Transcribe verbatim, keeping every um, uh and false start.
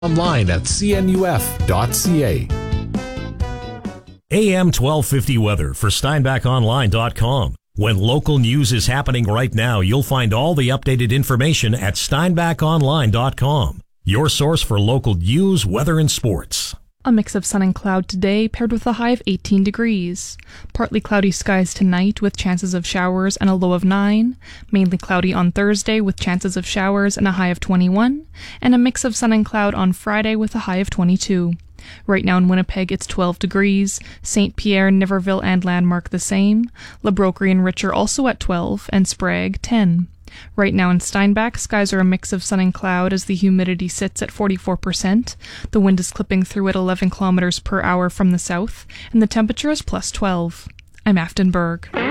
Online at c n u f dot c a. A M twelve fifty weather for steinbach online dot com. When local news is happening right now, you'll find all the updated information at steinbach online dot com. Your source for local news, weather, and sports. A mix of sun and cloud today, paired with a high of eighteen degrees. Partly cloudy skies tonight with chances of showers and a low of nine. Mainly cloudy on Thursday with chances of showers and a high of twenty-one. And a mix of sun and cloud on Friday with a high of twenty-two. Right now in Winnipeg, it's twelve degrees. Saint Pierre, Niverville, and Landmark the same. La Broquerie and Richer also at twelve, and Sprague ten. Right now in Steinbach, skies are a mix of sun and cloud as the humidity sits at forty-four percent. The wind is clipping through at eleven kilometers per hour from the south, and the temperature is plus twelve. I'm Afton Berg.